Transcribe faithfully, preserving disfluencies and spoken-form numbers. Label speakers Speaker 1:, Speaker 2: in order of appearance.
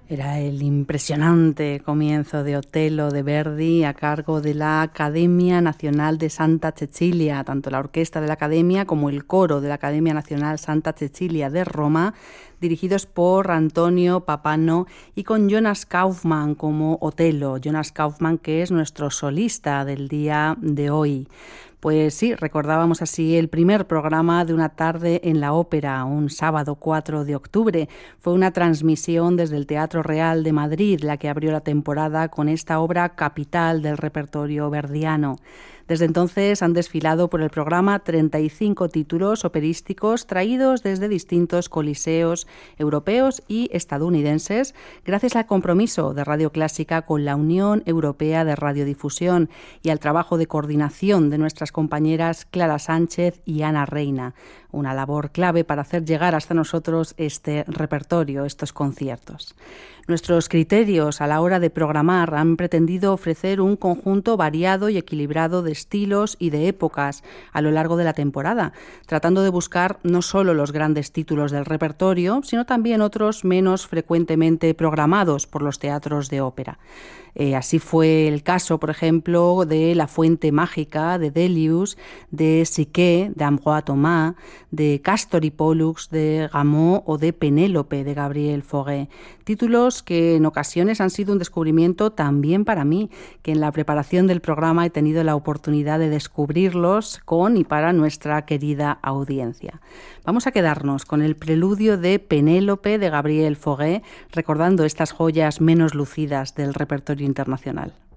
Speaker 1: Era el impresionante comienzo de Otello de Verdi a cargo de la Academia Nacional de Santa Cecilia, tanto la orquesta de la Academia como el coro de la Academia Nacional Santa Cecilia de Roma, dirigidos por Antonio Papano y con Jonas Kaufmann como Otello. Jonas Kaufmann, que es nuestro solista del día de hoy. Pues sí, recordábamos así el primer programa de Una tarde en la ópera, un sábado cuatro de octubre. Fue una transmisión desde el Teatro Real de Madrid, la que abrió la temporada con esta obra capital del repertorio verdiano. Desde entonces han desfilado por el programa treinta y cinco títulos operísticos traídos desde distintos coliseos europeos y estadounidenses, gracias al compromiso de Radio Clásica con la Unión Europea de Radiodifusión y al trabajo de coordinación de nuestras compañeras Clara Sánchez y Ana Reina. Una labor clave para hacer llegar hasta nosotros este repertorio, estos conciertos. Nuestros criterios a la hora de programar han pretendido ofrecer un conjunto variado y equilibrado de estilos y de épocas a lo largo de la temporada, tratando de buscar no solo los grandes títulos del repertorio, sino también otros menos frecuentemente programados por los teatros de ópera. Eh, así fue el caso, por ejemplo, de La Fuente Mágica, de Delius, de Siquet, de Ambroise Thomas, de Castor y Pollux, de Rameau o de Penélope, de Gabriel Fauré. Títulos que en ocasiones han sido un descubrimiento también para mí, que en la preparación del programa he tenido la oportunidad de descubrirlos con y para nuestra querida audiencia. Vamos a quedarnos con el preludio de Penélope de Gabriel Fauré, recordando estas joyas menos lucidas del repertorio internacional.